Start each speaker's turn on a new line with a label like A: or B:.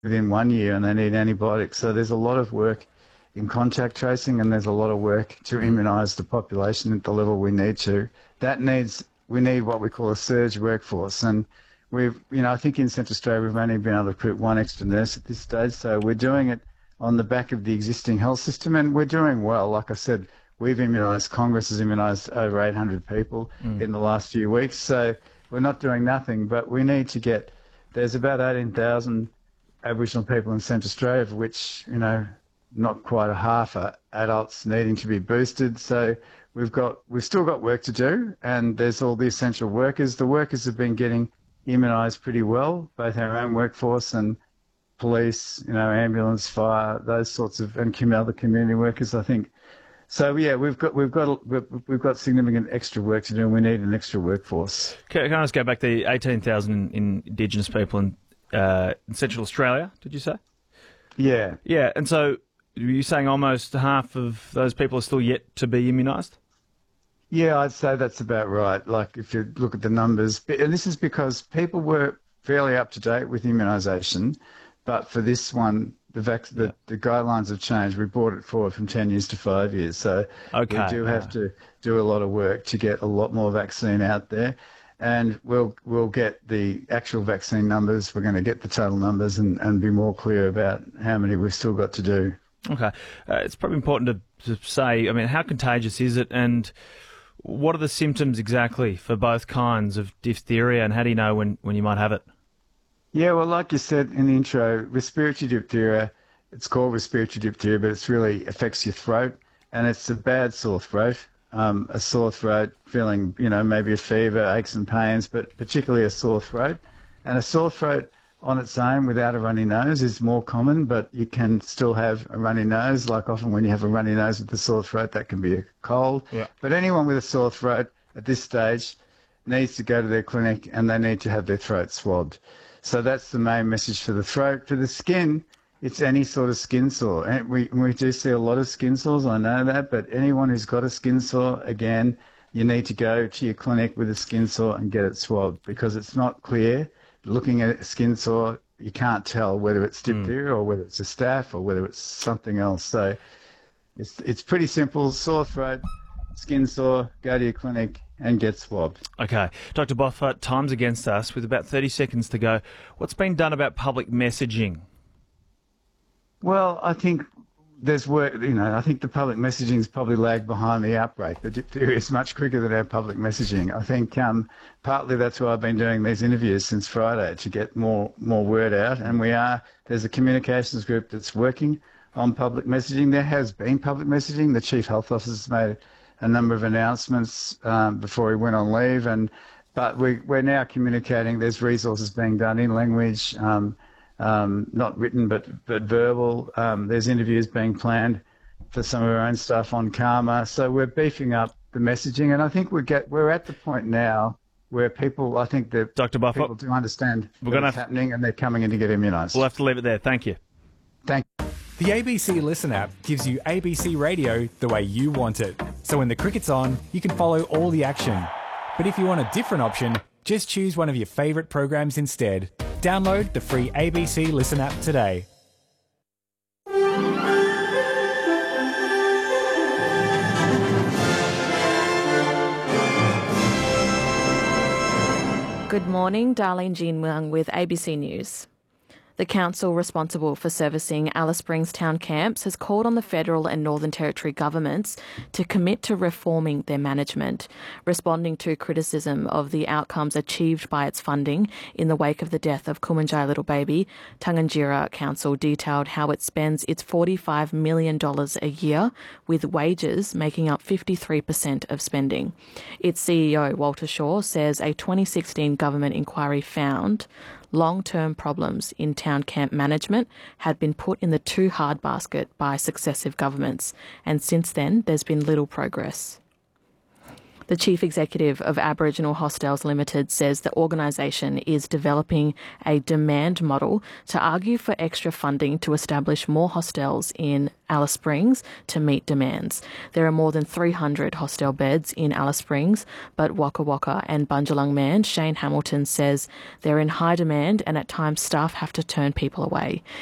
A: within 1 year and they need antibiotics. So there's a lot of work in contact tracing and there's a lot of work to immunise the population at the level we need to. We need what we call a surge workforce. And I think in Central Australia we've only been able to recruit one extra nurse at this stage. So we're doing it on the back of the existing health system and we're doing well. Like I said, Congress has immunised over 800 people in the last few weeks. So we're not doing nothing, but we need to there's about 18,000 Aboriginal people in Central Australia, of which, not quite a half are adults needing to be boosted. So we've still got work to do, and there's all the essential workers. The workers have been getting immunised pretty well, both our own workforce and police, ambulance, fire, those sorts of, and other community workers, I think. So yeah, we've got significant extra work to do, and we need an extra workforce.
B: Can I just go back to the 18,000 Indigenous people in Central Australia? Did you say?
A: Yeah.
B: Yeah, and so are you saying almost half of those people are still yet to be immunised?
A: Yeah, I'd say that's about right. Like if you look at the numbers, and this is because people were fairly up to date with immunisation, but for this one, the guidelines have changed. We brought it forward from 10 years to 5 years. So we do have to do a lot of work to get a lot more vaccine out there. And we'll get the actual vaccine numbers. We're going to get the total numbers and be more clear about how many we've still got to do.
B: Okay. It's probably important to say, how contagious is it and what are the symptoms exactly for both kinds of diphtheria and how do you know when you might have it?
A: Yeah, well, like you said in the intro, respiratory diphtheria, it's called respiratory diphtheria, but it really affects your throat, and it's a bad sore throat, a sore throat, feeling, maybe a fever, aches and pains, but particularly a sore throat. And a sore throat on its own without a runny nose is more common, but you can still have a runny nose. Like often when you have a runny nose with a sore throat, that can be a cold.
B: Yeah.
A: But anyone with a sore throat at this stage needs to go to their clinic and they need to have their throat swabbed. So that's the main message for the throat. For the skin, it's any sort of skin sore. And we do see a lot of skin sores, I know that, but anyone who's got a skin sore, again, you need to go to your clinic with a skin sore and get it swabbed because it's not clear. Looking at a skin sore, you can't tell whether it's diphtheria or whether it's a staph or whether it's something else. So it's pretty simple. Sore throat, skin sore, go to your clinic and get swabbed.
B: Okay. Dr. Bothwell, time's against us with about 30 seconds to go. What's been done about public messaging?
A: Well, I think there's work, I think the public messaging's probably lagged behind the outbreak. The diphtheria is much quicker than our public messaging. I think partly that's why I've been doing these interviews since Friday, to get more word out. And there's a communications group that's working on public messaging. There has been public messaging. The Chief Health Officer's made a number of announcements before he went on leave. But we're now communicating. There's resources being done in language, not written, but verbal. There's interviews being planned for some of our own stuff on karma. So we're beefing up the messaging, and I think we're at the point now where people people do understand what's happening, and they're coming in to get immunised.
B: We'll have to leave it there. Thank you.
A: Thank you.
C: The ABC Listen app gives you ABC Radio the way you want it. So when the cricket's on, you can follow all the action. But if you want a different option, just choose one of your favourite programs instead. Download the free ABC Listen app today.
D: Good morning, Darlene Jean Wang with ABC News. The council responsible for servicing Alice Springs town camps has called on the federal and Northern Territory governments to commit to reforming their management, responding to criticism of the outcomes achieved by its funding in the wake of the death of Kumanjai little baby. Tangentyere Council detailed how it spends its $45 million a year, with wages making up 53% of spending. Its CEO, Walter Shaw, says a 2016 government inquiry found long-term problems in town camp management had been put in the too hard basket by successive governments, and since then there's been little progress. The chief executive of Aboriginal Hostels Limited says the organisation is developing a demand model to argue for extra funding to establish more hostels in Alice Springs to meet demands. There are more than 300 hostel beds in Alice Springs, but Waka Waka and Bundjalung man Shane Hamilton says they're in high demand and at times staff have to turn people away.